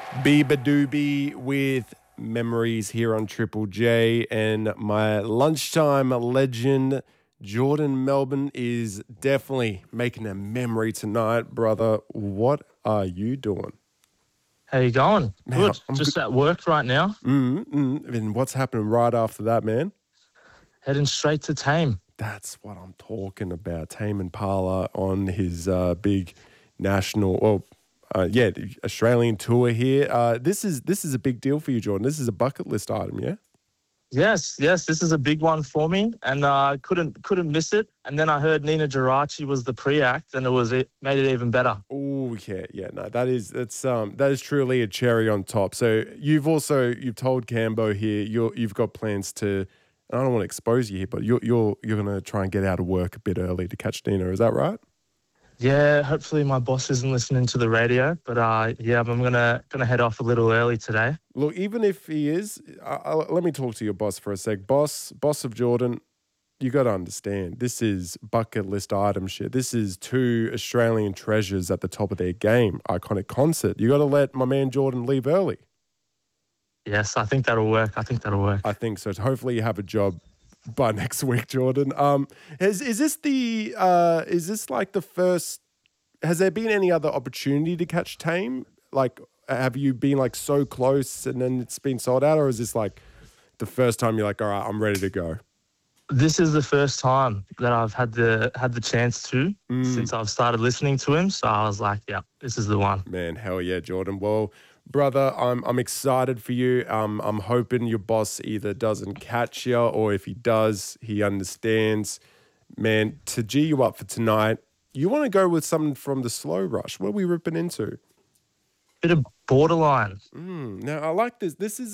Biba Doobie with Memories here on Triple J, and my lunchtime legend Jordan Melbourne is definitely making a memory tonight, brother. What are you doing? How you going? Man, Good. I'm Just good. at work right now. And what's happening right after that, man? Heading straight to Tame. That's what I'm talking about. Tame Impala on his big national, Australian tour here. This is a big deal for you, Jordan. This is a bucket list item, yeah? Yes. This is a big one for me, and I couldn't miss it. And then I heard Nina Geraci was the pre-act, and it made it even better. Oh yeah. No, that is truly a cherry on top. So you've told Cambo here you've got plans to. I don't want to expose you here, but you're gonna try and get out of work a bit early to catch Nina. Is that right? Yeah. Hopefully my boss isn't listening to the radio, but I'm gonna head off a little early today. Look, even if he is, let me talk to your boss for a sec. Boss of Jordan, you got to understand, this is bucket list item shit. This is two Australian treasures at the top of their game. Iconic concert. You got to let my man Jordan leave early. Yes, I think that'll work. I think so. Hopefully you have a job by next week, Jordan. Is this like the first? Has there been any other opportunity to catch Tame? Like, have you been like so close and then it's been sold out, or is this like the first time you're like, all right, I'm ready to go? This is the first time that I've had the chance to since I've started listening to him. So I was like, yeah, this is the one. Man, hell yeah, Jordan. Well, brother, I'm excited for you. I'm hoping your boss either doesn't catch you, or if he does, he understands. Man, to G you up for tonight, you want to go with something from the Slow Rush. What are we ripping into? Bit of Borderline. Now I like this. This is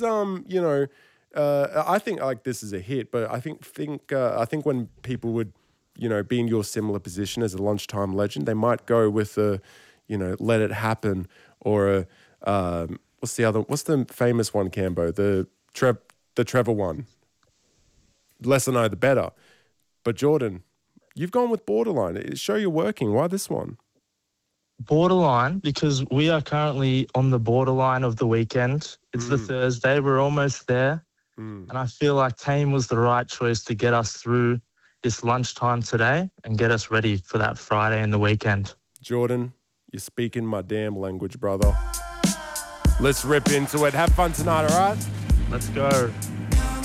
I think like this is a hit, but I think when people would, be in your similar position as a lunchtime legend, they might go with a, Let It Happen, or what's the famous one, Cambo? The Trevor one. Less I know, the better. But Jordan, you've gone with Borderline. Show you're working. Why this one? Borderline, because we are currently on the borderline of the weekend. It's the Thursday. We're almost there. And I feel like Tame was the right choice to get us through this lunchtime today and get us ready for that Friday and the weekend. Jordan, you're speaking my damn language, brother. Let's rip into it. Have fun tonight, all right? Let's go.